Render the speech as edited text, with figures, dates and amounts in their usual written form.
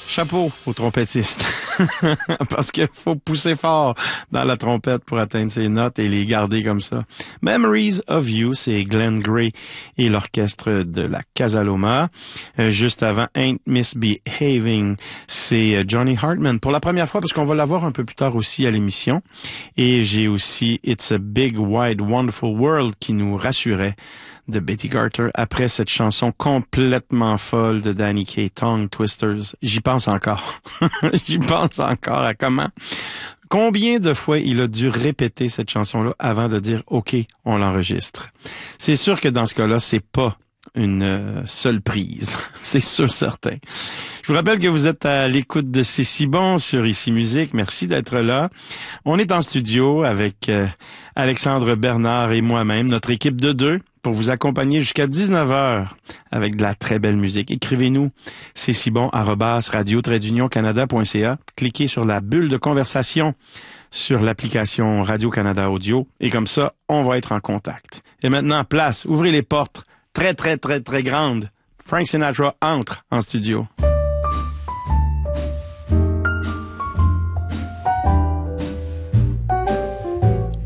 Chapeau au trompettiste. Parce qu'il faut pousser fort dans la trompette pour atteindre ses notes et les garder comme ça. Memories of You, c'est Glenn Gray et l'orchestre de la Casa Loma. Juste avant, Ain't Misbehaving, c'est Johnny Hartman. Pour la première fois, parce qu'on va l'avoir un peu plus tard aussi à l'émission. Et j'ai aussi It's a Big, Wide, Wonderful World qui nous rassurait de Betty Carter après cette chanson complètement folle de Danny Kaye, Tongue Twisters. J'y pense encore. J'y pense encore à combien de fois il a dû répéter cette chanson-là avant de dire OK, on l'enregistre. C'est sûr que dans ce cas-là, c'est pas une seule prise. C'est sûr certain. Je vous rappelle que vous êtes à l'écoute de C'est si bon sur Ici Musique. Merci d'être là. On est en studio avec Alexandre Bernard et moi-même, notre équipe de deux, pour vous accompagner jusqu'à 19h avec de la très belle musique. Écrivez-nous, c'est si bon, @radio-canada.ca. Cliquez sur la bulle de conversation sur l'application Radio-Canada Audio et comme ça, on va être en contact. Et maintenant, place, ouvrez les portes très, très, très, très grandes. Frank Sinatra entre en studio.